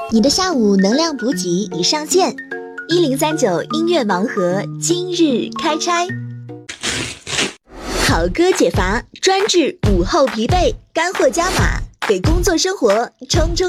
你的下午能量补给已上线，1039音乐盲盒今日开拆。好歌解乏，专治午后疲惫，干货加码，给工作生活冲冲。